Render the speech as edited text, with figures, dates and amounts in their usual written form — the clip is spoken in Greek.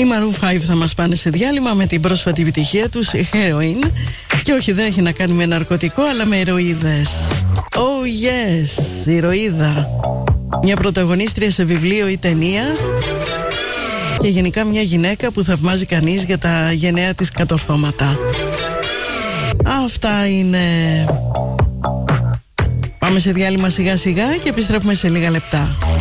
Οι Maroon 5 θα μας πάνε σε διάλειμμα με την πρόσφατη επιτυχία τους Heroin. Και όχι, δεν έχει να κάνει με ναρκωτικό, αλλά με ηρωίδες. Oh yes, ηρωίδα. Μια πρωταγωνίστρια σε βιβλίο ή ταινία. Και γενικά μια γυναίκα που θαυμάζει κανείς για τα γενναία της κατορθώματα. Αυτά είναι. Πάμε σε διάλειμμα σιγά σιγά και επιστρέφουμε σε λίγα λεπτά.